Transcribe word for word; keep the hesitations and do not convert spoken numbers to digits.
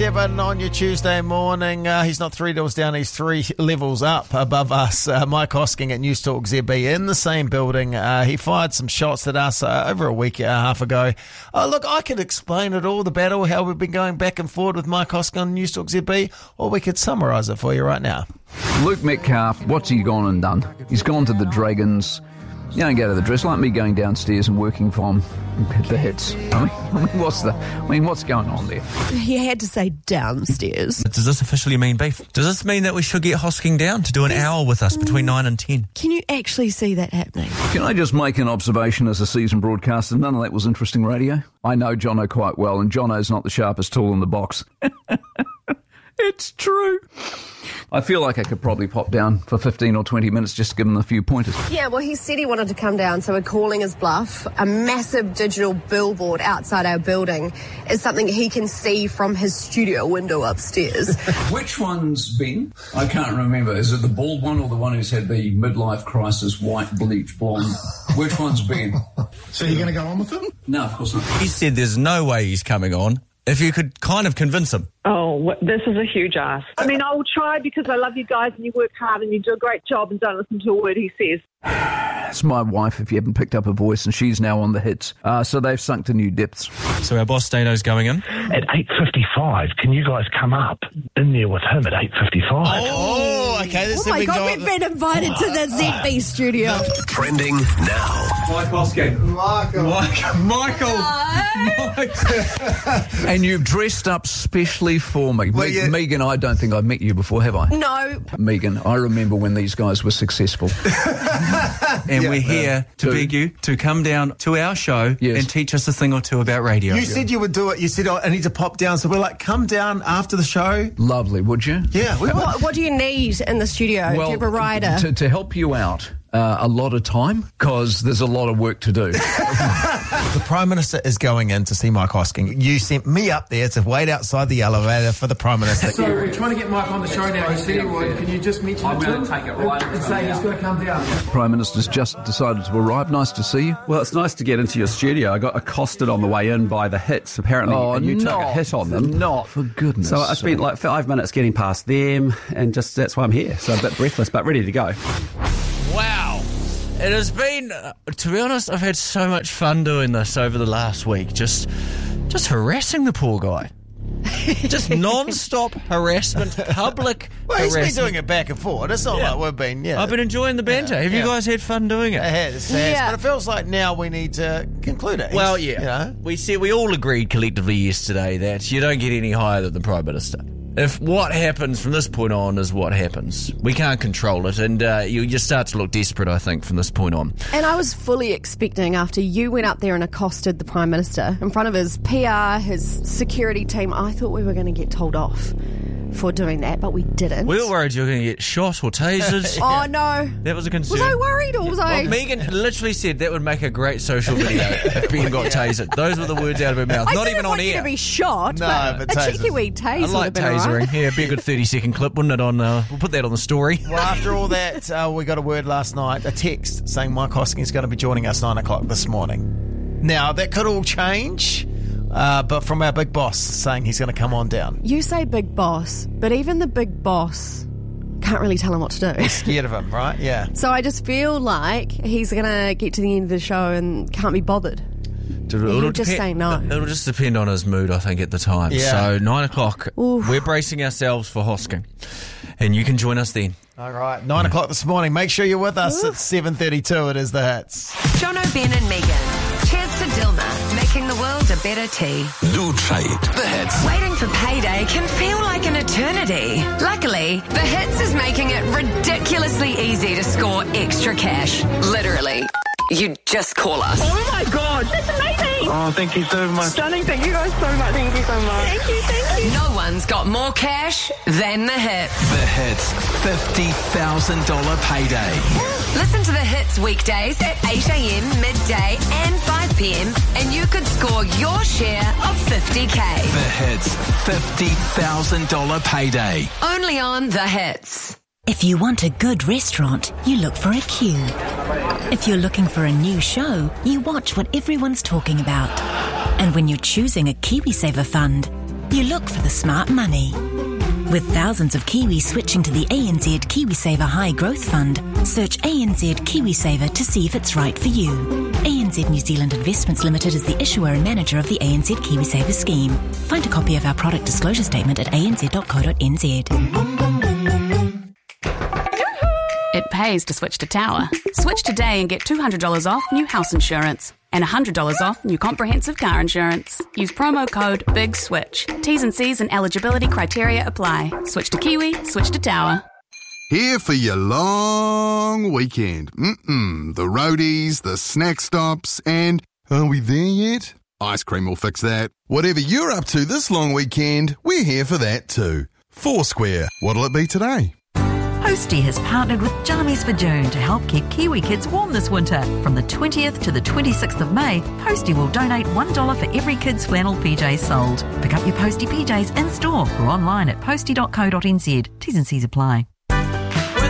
thirty-seven on your Tuesday morning. Uh, he's not three doors down, he's three levels up above us. Uh, Mike Hosking at News Talk Z B in the same building. Uh, he fired some shots at us uh, over a week and a half ago. Uh, look, I could explain it all, the battle, how we've been going back and forward with Mike Hosking on News Talk Z B, or we could summarise it for you right now. Luke Metcalf, what's he gone and done? He's gone to the Dragons. You don't go to the dress like me going downstairs and working from the hits. I mean, I mean, what's the? I mean, what's going on there? He had to say downstairs. Does this officially mean beef? Does this mean that we should get Hosking down to do an hour with us between nine and ten? Can you actually see that happening? Can I just make an observation as a seasoned broadcaster? None of that was interesting radio. I know Jono quite well, and Jono's not the sharpest tool in the box. It's true. I feel like I could probably pop down for fifteen or twenty minutes just to give him a few pointers. Yeah, well, he said he wanted to come down, so we're calling his bluff. A massive digital billboard outside our building is something he can see from his studio window upstairs. Which one's Ben? I can't remember. Is it the bald one or the one who's had the midlife crisis, white, bleach, blonde? Which one's Ben? So you're going to go on with him? No, of course not. He said there's no way he's coming on. If you could kind of convince him. Oh, this is a huge ask. I mean, I will try because I love you guys and you work hard and you do a great job and don't listen to a word he says. It's my wife, if you haven't picked up her voice, and she's now on the hits. Uh, so they've sunk to new depths. So our boss Stano's going in? At eight fifty-five, can you guys come up in there with him at eight fifty-five? Oh, okay. This Oh my God, we've been invited to the Z B studio. Trending now. Mike Hosking. Michael. Michael. Michael. And you've dressed up specially for me. Well, Me- yeah. Megan, I don't think I've met you before, have I? No. Megan, I remember when these guys were successful. And Yeah. we're here to Dude. beg you to come down to our show Yes. and teach us a thing or two about radio. You said you would do it. You said, oh, I need to pop down. So we're like, come down after the show. Lovely, would you? Yeah, we would. What, what do you need in the studio? do you have a rider? To, to help you out, uh, a lot of time, because there's a lot of work to do. The Prime Minister is going in to see Mike Hosking. You sent me up there to wait outside the elevator for the Prime Minister. So we're trying to get Mike on the show now. He said he would. Can you just mention it to him? Take it right and say he's going to come down. Prime Minister's just decided to arrive. Nice to see you. Well, it's nice to get into your studio. I got accosted on the way in by the hits, apparently, Oh, and you took a not- hit on them. Not, for goodness So I spent sake. like five minutes getting past them, and just that's why I'm here. So a bit breathless, but ready to go. Wow. It has been, uh, to be honest, I've had so much fun doing this over the last week. Just just harassing the poor guy. Just non-stop harassment, public Well, he's harassment. been doing it back and forth. It's not Yeah. like we've been, yeah. I've been enjoying the banter. Have Yeah. you guys had fun doing it? It has, it has. Yeah. But it feels like now we need to conclude it. Well, He's- yeah. You know? We said we all agreed collectively yesterday that you don't get any higher than the Prime Minister. If what happens from this point on is what happens, we can't control it, and uh, you just start to look desperate, I think, from this point on. And I was fully expecting, after you went up there and accosted the Prime Minister in front of his P R, his security team, I thought we were going to get told off for doing that, but we didn't. We were worried you were going to get shot or tasered. Oh, no. That was a concern. Was I worried or was I... Well, Megan literally said that would make a great social video if Ben got tasered. Those were the words out of her mouth. I Not didn't even want on you air. to be shot, No, but, but a tasers. cheeky wee tase I would like have been tasering. all right. Yeah, it'd be a good thirty second clip, wouldn't it? On uh, we'll put that on the story. Well, after all that, uh, we got a word last night, a text saying Mike Hosking is going to be joining us nine o'clock this morning. Now, that could all change, uh, but from our big boss saying he's going to come on down. You say big boss, but even the big boss can't really tell him what to do. Scared of him, right? Yeah. So I just feel like he's going to get to the end of the show and can't be bothered. It'll He'll just say no. It'll just depend on his mood, I think, at the time. Yeah. So nine o'clock, Oof. we're bracing ourselves for Hosking, and you can join us then. All right, nine o'clock this morning. Make sure you're with us at seven thirty-two. It is the hits. Jono, Ben and Megan. Cheers to Dilma, making the world a better tea. New trade. The hits. Waiting for payday can feel like an eternity. Luckily, The Hits is making it ridiculously easy to score extra cash. Literally. You just call us. Oh my God, that's amazing! Oh, thank you so much. Stunning, thank you guys so much. Thank you so much. Thank you, thank you. No one's got more cash than The Hits. The hits. fifty thousand dollars payday. Listen to The Hits weekdays at eight a.m, midday and five p.m. and you could score your share of fifty K. The hits. fifty thousand dollars payday. Only on The Hits. If you want a good restaurant, you look for a queue. If you're looking for a new show, you watch what everyone's talking about. And when you're choosing a KiwiSaver fund, You look for the smart money. With thousands of Kiwis switching to the A N Z KiwiSaver High Growth Fund, search A N Z KiwiSaver to see if it's right for you. A N Z New Zealand Investments Limited is the issuer and manager of the A N Z KiwiSaver scheme. Find a copy of our product disclosure statement at a n z dot co dot n z. It pays to switch to Tower. Switch today and get two hundred dollars off new house insurance and one hundred dollars off new comprehensive car insurance. Use promo code BIGSWITCH. T's and C's and eligibility criteria apply. Switch to Kiwi, switch to Tower. Here for your long weekend. Mm-mm, the roadies, the snack stops, and are we there yet? Ice cream will fix that. Whatever you're up to this long weekend, we're here for that too. Foursquare, what'll it be today? Postie has partnered with Jammies for June to help keep Kiwi kids warm this winter. From the twentieth to the twenty-sixth of May, Postie will donate one dollar for every kid's flannel P Js sold. Pick up your Postie P Js in store or online at postie dot co dot n z. T's and C's apply.